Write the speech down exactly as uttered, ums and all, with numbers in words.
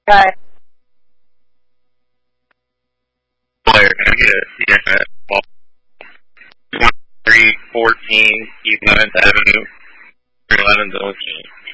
Okay. Blair, can I get a C F S twenty-three fourteen East ninth Avenue, eleven Village.